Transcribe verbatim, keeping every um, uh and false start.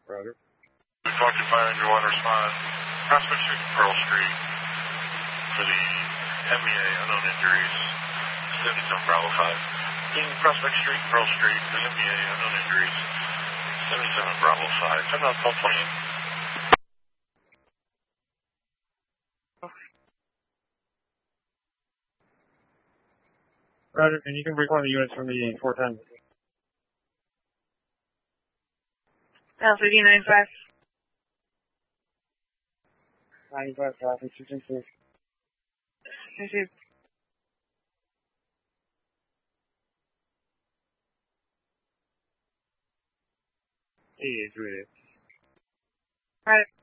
Roger. We talked to Fire Engine one, respond. Prospect Street, Pearl Street for the M B A, unknown injuries, seventy-seven Bravo five. King Prospect Street, Pearl Street for M B A, unknown injuries, seventy-seven Bravo five. Turn on twelve twenty. Roger, and you can bring one of the units from the four ten. L C D ninety-five. ninety-five, traffic, two ten six. Received. eighty-eight, three eight. Right.